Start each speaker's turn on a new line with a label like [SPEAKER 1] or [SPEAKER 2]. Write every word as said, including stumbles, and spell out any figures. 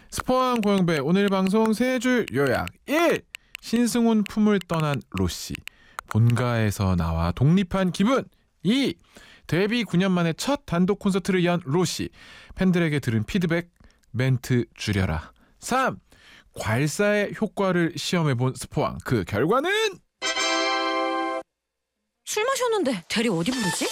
[SPEAKER 1] 스포왕 고영배 오늘 방송 세 줄 요약. 일. 신승훈 품을 떠난 로시. 본가에서 나와 독립한 기분. 이. 데뷔 구 년 만에 첫 단독 콘서트를 연 로시. 팬들에게 들은 피드백 멘트 줄여라. 삼. 괄사의 효과를 시험해본 스포왕. 그 결과는
[SPEAKER 2] 술 마셨는데 대리 어디 부르지?